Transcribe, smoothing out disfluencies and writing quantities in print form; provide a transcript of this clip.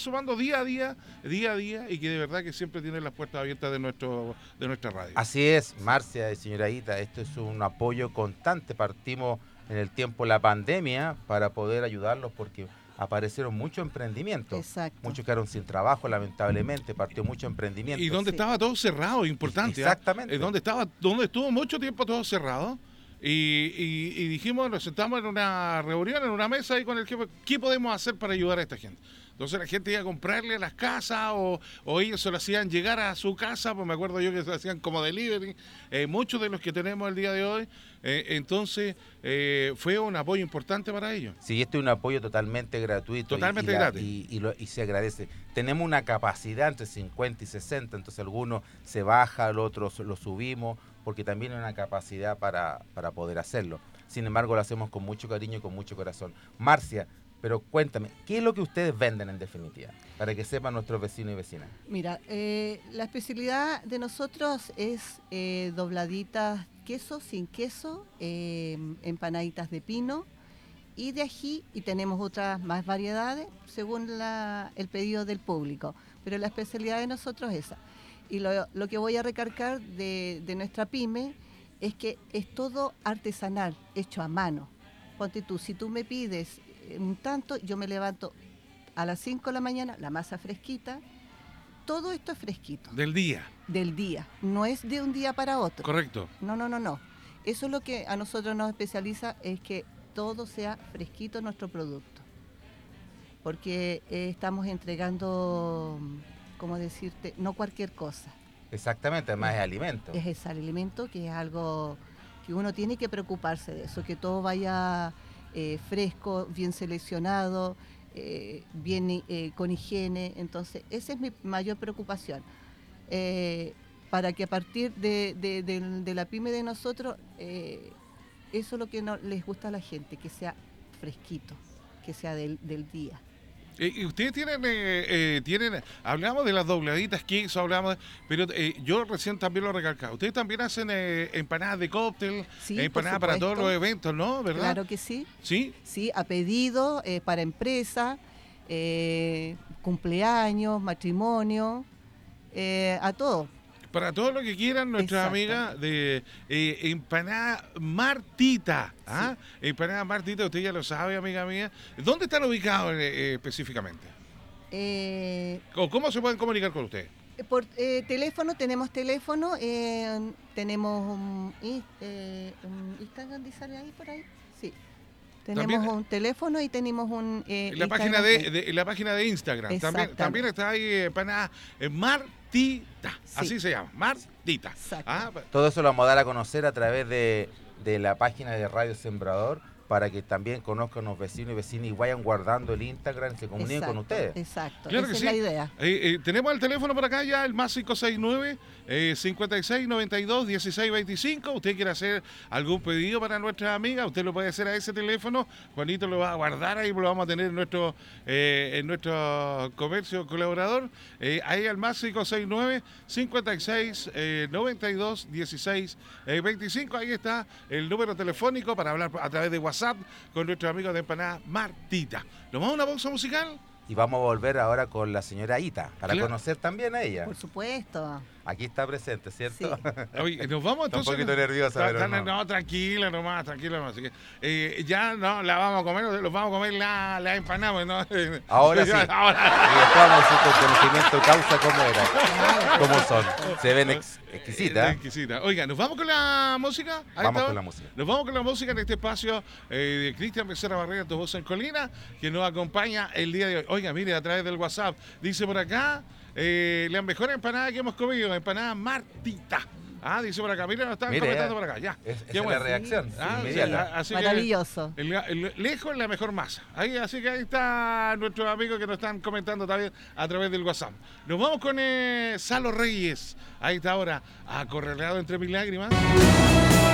sumando día a día, y que de verdad que siempre tienen las puertas abiertas de nuestra radio. Así es, Marcia y señora Ita, esto es un apoyo constante. Partimos en el tiempo de la pandemia para poder ayudarlos porque aparecieron muchos emprendimientos. Exacto. Muchos quedaron sin trabajo, lamentablemente, partió mucho emprendimiento. Y donde estaba todo cerrado, importante. Exactamente. Donde estuvo mucho tiempo todo cerrado. Y dijimos, nos sentamos en una reunión, en una mesa, y con el jefe, ¿qué podemos hacer para ayudar a esta gente? Entonces la gente iba a comprarle a las casas o ellos se lo hacían llegar a su casa, pues me acuerdo yo que se lo hacían como delivery, muchos de los que tenemos el día de hoy. Entonces fue un apoyo importante para ellos. Sí, este es un apoyo totalmente gratuito. Totalmente gratis. Y se agradece. Tenemos una capacidad entre 50 y 60, entonces algunos se baja, los otros lo subimos, porque también hay una capacidad para poder hacerlo. Sin embargo, lo hacemos con mucho cariño y con mucho corazón. Marcia, pero cuéntame, ¿qué es lo que ustedes venden en definitiva? Para que sepan nuestros vecinos y vecinas. Mira, la especialidad de nosotros es dobladitas queso, sin queso, empanaditas de pino y de ají, y tenemos otras más variedades según el pedido del público. Pero la especialidad de nosotros es esa. Y lo que voy a recargar de nuestra pyme es que es todo artesanal, hecho a mano. Ponte tú, si tú me pides un tanto, yo me levanto a las 5 de la mañana, la masa fresquita, todo esto es fresquito. Del día. Del día, no es de un día para otro. Correcto. No. Eso es lo que a nosotros nos especializa, es que todo sea fresquito nuestro producto. Porque estamos entregando, ¿cómo decirte? No cualquier cosa. Exactamente, además es alimento. Es ese alimento que es algo que uno tiene que preocuparse de eso, que todo vaya fresco, bien seleccionado, bien con higiene. Entonces, esa es mi mayor preocupación. Para que a partir de la pyme de nosotros, eso es lo que les gusta a la gente, que sea fresquito, que sea del día. Y ustedes tienen, hablamos de las dobladitas queso, pero yo recién también lo recalcaba. Ustedes también hacen empanadas de cóctel, Sí, empanadas para todos los eventos, ¿no? ¿Verdad? Claro que sí. ¿Sí? Sí, a pedido, para empresa, cumpleaños, matrimonio, a todo. Para todo lo que quieran, nuestras amigas de Empanada Martita. ¿Ah? Sí. Empanada Martita, usted ya lo sabe, amiga mía. ¿Dónde están ubicados específicamente? ¿Cómo se pueden comunicar con usted? Por teléfono, tenemos un Instagram, ¿dice ahí por ahí? Sí. Tenemos ¿también? Un teléfono y tenemos un la página de Instagram. También está ahí Empanada Martita, sí. Así se llama, Martita. Todo eso lo vamos a dar a conocer a través de la página de Radio Sembrador, para que también conozcan los vecinos y vecinas y vayan guardando el Instagram y se comuniquen con ustedes. Exacto, claro, esa que es sí. La idea. Tenemos el teléfono por acá ya, el más 569 56 92 16 25. Usted quiere hacer algún pedido para nuestras amigas, usted lo puede hacer a ese teléfono. Juanito lo va a guardar ahí, lo vamos a tener en nuestro comercio colaborador. Ahí al más 569 56 92 16 25. Ahí está el número telefónico para hablar a través de WhatsApp con nuestros amigos de Empanada Martita. ¿Nos vamos a una pausa musical? Y vamos a volver ahora con la señora Ita, para conocer también a ella. Por supuesto. Aquí está presente, ¿cierto? Sí. Oye, nos vamos entonces. Está un poquito nerviosa, pero no, tranquila nomás. Así que, ya no, la vamos a comer, los vamos a comer la empanada, ¿no? Ahora sí. Y después vamos a decir con conocimiento causa cómo era, cómo son. Se ven exquisitas. Exquisita. Oiga, ¿nos vamos con la música? Vamos con la música. Nos vamos con la música en este espacio de Cristian Becerra Barrera, Tu Voz en Colina, que nos acompaña el día de hoy. Oiga, mire, a través del WhatsApp, dice por acá, la mejor empanada que hemos comido, empanada Martita. Dice por acá, mira, nos están comentando por acá, ya. Esa es la reacción, inmediata. Así maravilloso. Lejos la mejor masa. Así que ahí está nuestros amigos que nos están comentando también a través del WhatsApp. Nos vamos con Salo Reyes. Ahí está ahora, acorralado entre mis lágrimas.